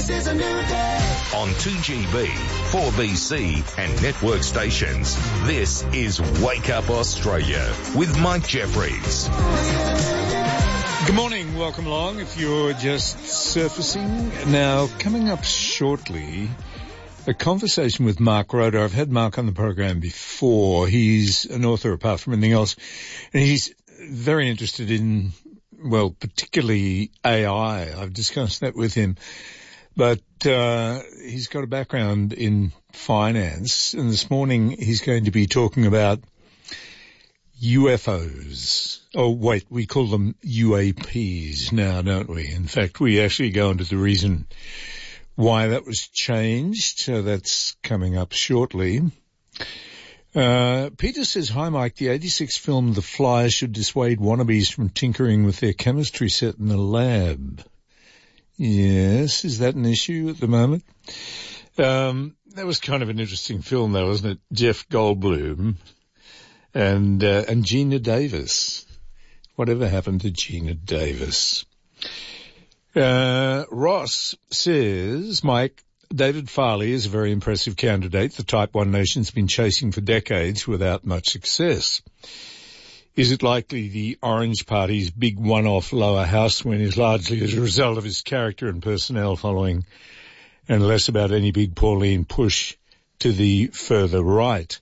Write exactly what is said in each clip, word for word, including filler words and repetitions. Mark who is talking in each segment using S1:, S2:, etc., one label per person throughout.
S1: This is a new day.
S2: On two G B, four B C and network stations, this is Wake Up Australia with Mike Jeffries.
S3: Good morning, welcome along if you're just surfacing. Now, coming up shortly, a conversation with Mark Roeder. I've had Mark on the program before. He's an author apart from anything else, and he's very interested in, well, particularly A I. I've discussed that with him. But uh he's got a background in finance, and this morning he's going to be talking about U F Os. Oh, wait, we call them U A Ps now, don't we? In fact, we actually go into the reason why that was changed. So that's coming up shortly. Uh Peter says, hi, Mike. The eighty-six film The Fly should dissuade wannabes from tinkering with their chemistry set in the lab. Yes, is that an issue at the moment? Um, that was kind of an interesting film, though, wasn't it? Jeff Goldblum and uh, and Gina Davis. Whatever happened to Gina Davis? Uh, Ross says, Mike, David Farley is a very impressive candidate. The Type one nation's been chasing for decades without much success. Is it likely the Orange Party's big one-off lower house win is largely as a result of his character and personnel following, and less about any big Pauline push to the further right?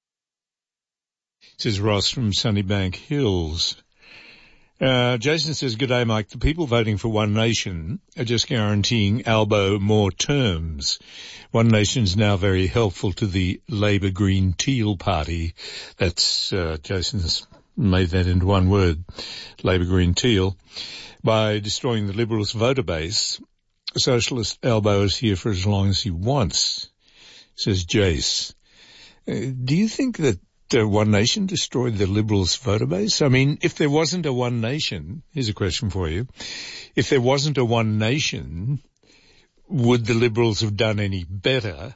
S3: Says Ross from Sunnybank Hills. Uh, Jason says, good day, Mike. The people voting for One Nation are just guaranteeing Albo more terms. One Nation's now very helpful to the Labor Green Teal Party. That's uh, Jason's made that into one word, Labor Green Teal, by destroying the Liberals' voter base. Socialist Albo is here for as long as he wants, says Jace. Uh, do you think that uh, One Nation destroyed the Liberals' voter base? I mean, if there wasn't a One Nation, here's a question for you. If there wasn't a One Nation, would the Liberals have done any better?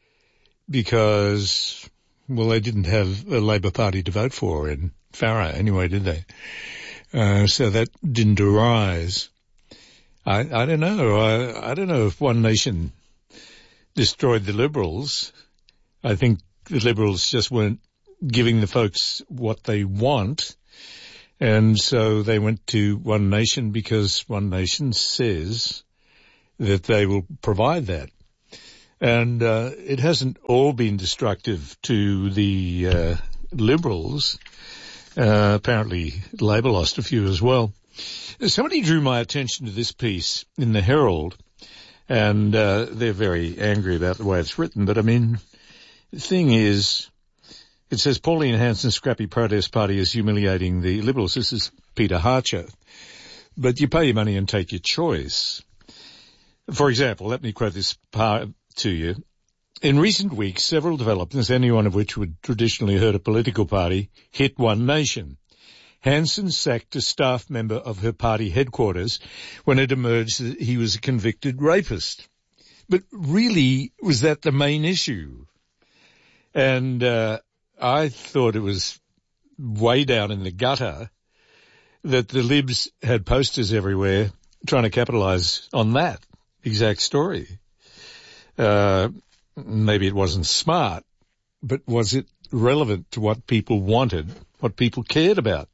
S3: Because, well, they didn't have a Labor Party to vote for in Farah anyway, did they? Uh, so that didn't arise. I, I don't know. I, I don't know if One Nation destroyed the Liberals. I think the Liberals just weren't giving the folks what they want, and so they went to One Nation because One Nation says that they will provide that. And uh, it hasn't all been destructive to the uh, Liberals. Uh, apparently Labor lost a few as well. Somebody drew my attention to this piece in the Herald, and uh, they're very angry about the way it's written. But, I mean, the thing is, it says Pauline Hanson's scrappy protest party is humiliating the Liberals. This is Peter Harcher. But you pay your money and take your choice. For example, let me quote this part to you. In recent weeks, several developments, any one of which would traditionally hurt a political party, hit One Nation. Hanson sacked a staff member of her party headquarters when it emerged that he was a convicted rapist. But really, was that the main issue? And uh, I thought it was way down in the gutter that the Libs had posters everywhere trying to capitalise on that exact story. Uh Maybe it wasn't smart, but was it relevant to what people wanted, what people cared about?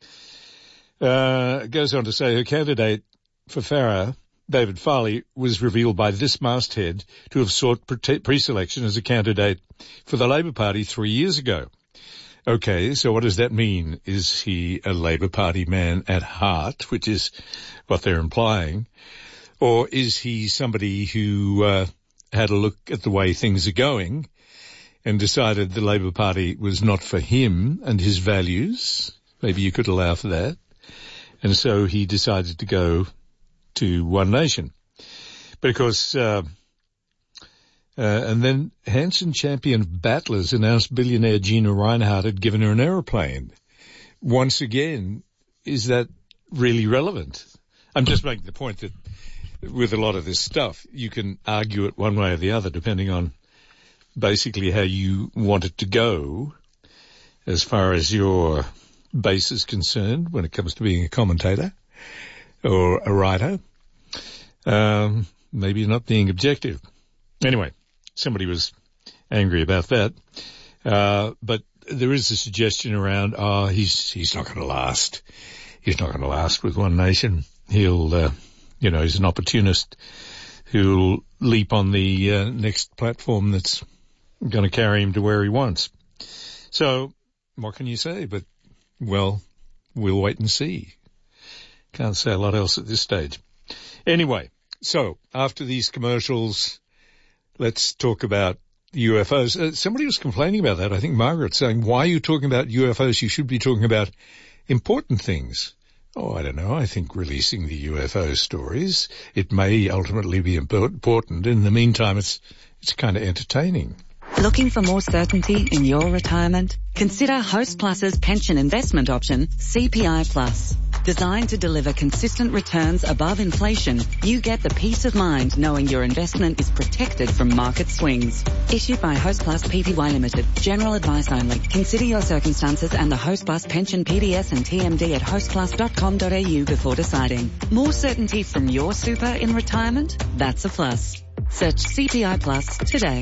S3: Uh, it goes on to say her candidate for Farah, David Farley, was revealed by this masthead to have sought pre- pre-selection as a candidate for the Labor Party three years ago. Okay, so what does that mean? Is he a Labor Party man at heart, which is what they're implying? Or is he somebody who uh had a look at the way things are going and decided the Labor Party was not for him and his values? Maybe you could allow for that. And so he decided to go to One Nation. But of course, uh, uh, and then Hanson Champion Battlers announced billionaire Gina Reinhardt had given her an aeroplane. Once again, is that really relevant? I'm just making the point that with a lot of this stuff, you can argue it one way or the other, depending on basically how you want it to go as far as your base is concerned when it comes to being a commentator or a writer. Um, maybe not being objective. Anyway, somebody was angry about that. Uh, but there is a suggestion around, oh, he's, he's not going to last. He's not going to last with One Nation. He'll, uh, you know, he's an opportunist who'll leap on the uh, next platform that's going to carry him to where he wants. So, what can you say? But, well, we'll wait and see. Can't say a lot else at this stage. Anyway, so, after these commercials, let's talk about U F Os. Uh, somebody was complaining about that. I think Margaret saying, why are you talking about U F Os? You should be talking about important things. Oh, I don't know. I think releasing the U F O stories, it may ultimately be important. In the meantime, it's it's kind of entertaining.
S1: Looking for more certainty in your retirement? Consider Host Plus's pension investment option, C P I Plus. Designed to deliver consistent returns above inflation, you get the peace of mind knowing your investment is protected from market swings. Issued by Host Plus Pty Limited. General advice only. Consider your circumstances and the Host Plus pension P D S and T M D at host plus dot com dot a u before deciding. More certainty from your super in retirement? That's a plus. Search C P I Plus today.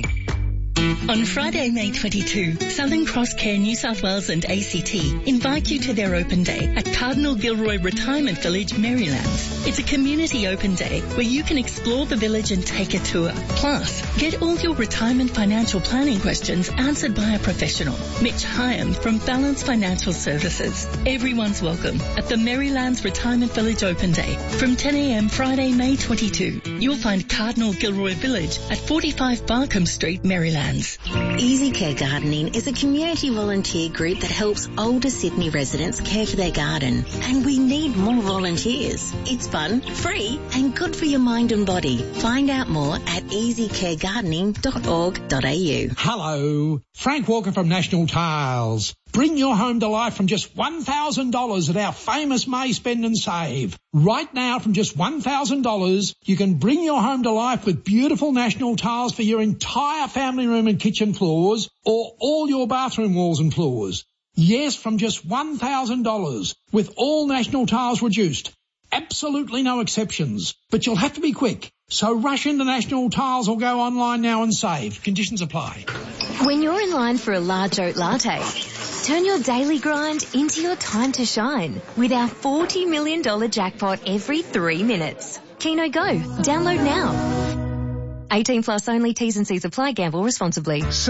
S4: On Friday, May twenty-second, Southern Cross Care New South Wales and A C T invite you to their open day at Cardinal Gilroy Retirement Village, Maryland. It's a community open day where you can explore the village and take a tour. Plus, get all your retirement financial planning questions answered by a professional, Mitch Hyam from Balance Financial Services. Everyone's welcome at the Marylands Retirement Village Open Day from ten a m Friday, May twenty-second. You'll find Cardinal Gilroy Village at forty-five Barkham Street, Maryland.
S5: Easy Care Gardening is a community volunteer group that helps older Sydney residents care for their garden. And we need more volunteers. It's fun, free and good for your mind and body. Find out more at easy care gardening dot org dot a u.
S6: Hello, Frank Walker from National Tiles. Bring your home to life from just one thousand dollars at our famous May Spend and Save. Right now, from just one thousand dollars, you can bring your home to life with beautiful National Tiles for your entire family room and kitchen floors or all your bathroom walls and floors. Yes, from just one thousand dollars with all National Tiles reduced. Absolutely no exceptions. But you'll have to be quick. So rush into National Tiles or go online now and save. Conditions apply.
S7: When you're in line for a large oat latte, turn your daily grind into your time to shine with our forty million dollars jackpot every three minutes. Keno Go. Download now. eighteen plus only. T's and C's apply. Gamble responsibly.